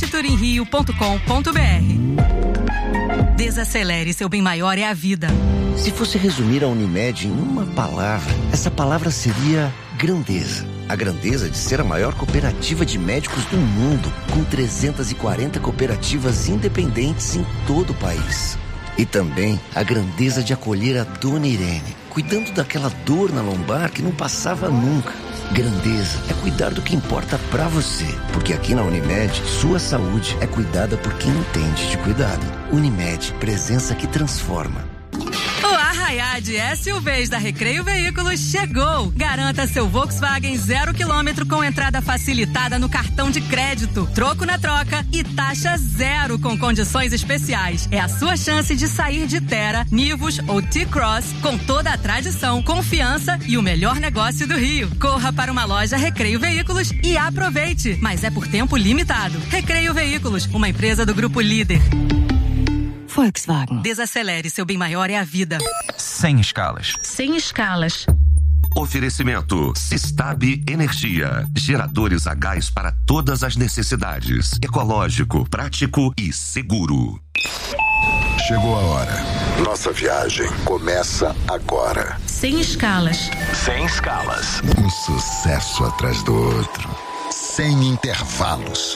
Futurinrio.com.br. Desacelere, seu bem maior é a vida. Se fosse resumir a Unimed em uma palavra, essa palavra seria grandeza. A grandeza de ser a maior cooperativa de médicos do mundo, com 340 cooperativas independentes em todo o país. E também a grandeza de acolher a Dona Irene, cuidando daquela dor na lombar que não passava nunca. Grandeza é cuidar do que importa pra você, porque aqui na Unimed, sua saúde é cuidada por quem entende de cuidado. Unimed, presença que transforma. O Arraiá de SUVs da Recreio Veículos chegou! Garanta seu Volkswagen 0 km com entrada facilitada no cartão de crédito, troco na troca e taxa zero com condições especiais. É a sua chance de sair de Terra, Nivus ou T-Cross com toda a tradição, confiança e o melhor negócio do Rio. Corra para uma loja Recreio Veículos e aproveite! Mas é por tempo limitado. Recreio Veículos, uma empresa do Grupo Líder. Volkswagen. Desacelere, seu bem maior é a vida. Sem escalas. Sem escalas. Oferecimento Sistab Energia. Geradores a gás para todas as necessidades. Ecológico, prático e seguro. Chegou a hora. Nossa viagem começa agora. Sem escalas. Sem escalas. Um sucesso atrás do outro. Sem intervalos.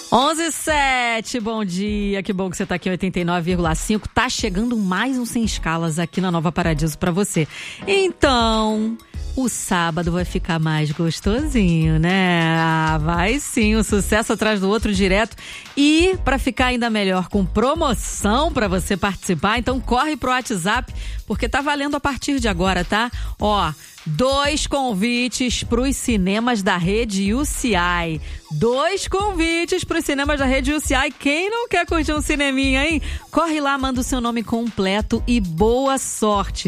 11:07, bom dia, que bom que você tá aqui em 89,5, tá chegando mais um Sem Escalas aqui na Nova Paradiso pra você. Então, o sábado vai ficar mais gostosinho, né? Ah, vai sim, um sucesso atrás do outro direto. E pra ficar ainda melhor, com promoção pra você participar, então corre pro WhatsApp, porque tá valendo a partir de agora, tá? Ó, 2 convites pros cinemas da rede UCI. 2 convites pros cinemas da rede UCI. Quem não quer curtir um cineminha, hein? Corre lá, manda o seu nome completo e boa sorte.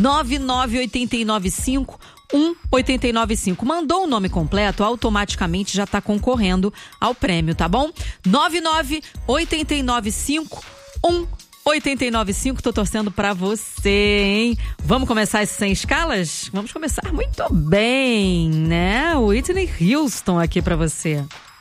99895-1895. Mandou o nome completo, automaticamente já tá concorrendo ao prêmio, tá bom? 99895-1895, tô torcendo pra você, hein? Vamos começar esse Sem Escalas? Vamos começar muito bem, né? Whitney Houston aqui pra você.